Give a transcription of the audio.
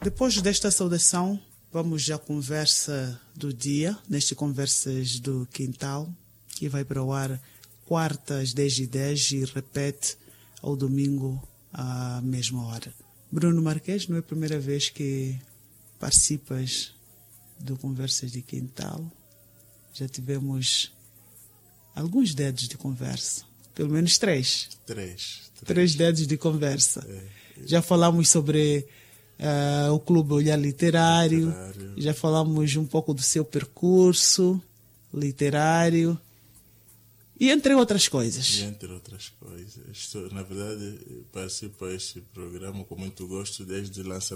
Depois desta saudação, vamos à conversa do dia, neste Conversas do Quintal, que vai para o ar quarta às 10h10 e repete ao domingo à mesma hora. Bruno Marques, não é a primeira vez que participas do Conversas de Quintal. Já tivemos alguns dedos de conversa, pelo menos três. Três dedos de conversa. Já falamos sobre o Clube Olhar Literário, já falamos um pouco do seu percurso literário e entre outras coisas. Na verdade, participo deste programa com muito gosto desde o lançamento.